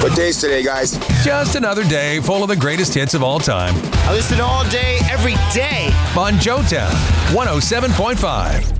What day is today, guys? Just another day full of the greatest hits of all time. I listen all day, every day. On Joetown 107.5.